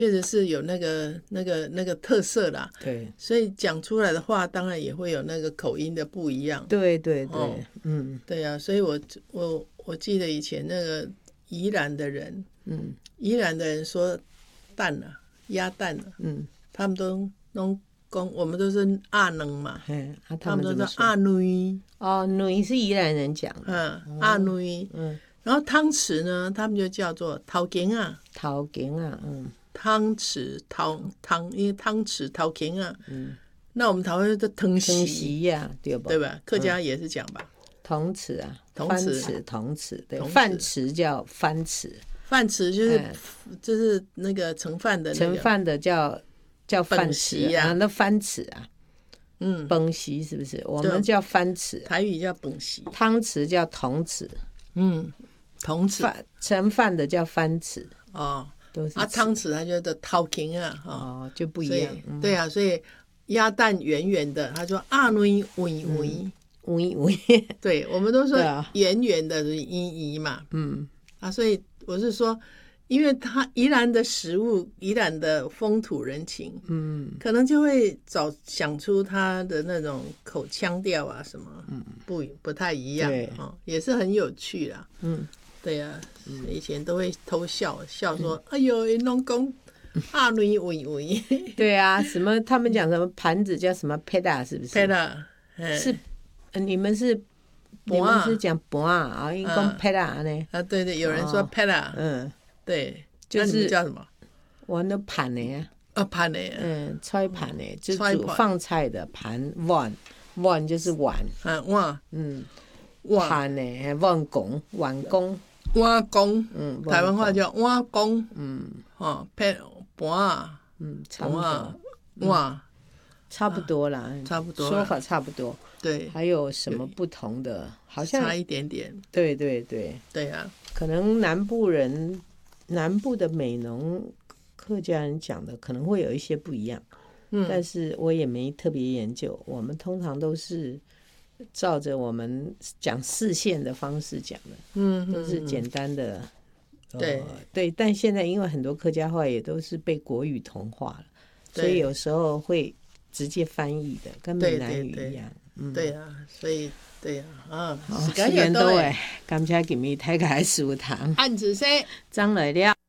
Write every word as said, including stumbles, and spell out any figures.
确实是有那个那个那个特色啦。 对， 所以讲出来的话，当然也会有那个口音的不一样。 对对对， 哦、 嗯， 对啊，所以我我我记得以前那个宜兰的人， 嗯， 宜兰的人说蛋啊，鸭蛋啊， 嗯， 他们都弄讲，我们都是阿能嘛， 嘿，啊， 他们都他们怎么说？ 是阿女， 哦，女是宜兰人讲的， 嗯，阿女， 嗯， 然后汤匙呢，他们就叫做头羹啊， 头羹啊，嗯汤匙汤汤，因为汤匙头羹啊， 嗯， 那我们台湾的汤汤匙， 匙呀，对不？ 对吧？客家也是讲吧， 铜匙啊， 铜匙番匙，铜匙，对， 铜匙饭匙叫番匙， 饭匙就是哎就是那个盛饭的那个， 盛饭的叫叫饭本匙匙啊啊，那番匙啊， 嗯， 崩席是不是？我对们叫番匙， 台语叫本席， 汤匙叫铜匙， 嗯，铜匙饭盛饭的叫番匙， 哦， 都是啊，汤匙它就叫头羹啊，哈、 哦就不一所以样，嗯对啊，所以鸭蛋圆圆的，他说阿女微微， 喂喂， 对我们都说对啊圆圆的是依依嘛， 嗯啊，所以我是说，因为它宜兰的食物，宜兰的风土人情， 嗯可能就会找想出它的那种口腔调啊什么，嗯，不不太一样， 对哦，也是很有趣啦。 嗯， 对呀、啊，以前都会偷笑笑说，哎呦，弄公阿女喂喂， 对啊，什么他们讲什么盘子叫什么 peda 是不是？ 拍了，哎是，呃你们是你盘啊们是讲盘啊，啊，因讲 peda 呢， 啊，对对，有人说哦拍了， 嗯， 对， 就是那你们叫什么？ 我那盘的呀， 啊，盘的， 嗯，菜盘的，就菜盘煮放菜的盘碗，碗就是碗， 啊，碗嗯， 碗盘的碗公碗公， 碗公， 嗯， 台湾话碗公， 叫碗公， 嗯哦，拍盘啊， 嗯，差不多， 碗碗， 差不多啦， 差不多啦说法差不多。 对， 还有什么不同的？好像差一点点， 对对对， 对啊， 可能南部人南部的美浓客家人讲的可能会有一些不一样， 嗯， 但是我也没特别研究。我们通常都是照着我们讲四线的方式讲的， 嗯， 都是简单的。 对呃、对，但现在因为很多客家话也都是被国语同化了，所以有时候会直接翻译的，跟闽南语一样。嗯， 对啊，所以对啊，啊， 時間又到誒，感謝今日大家收聽， 按子說。 張來了。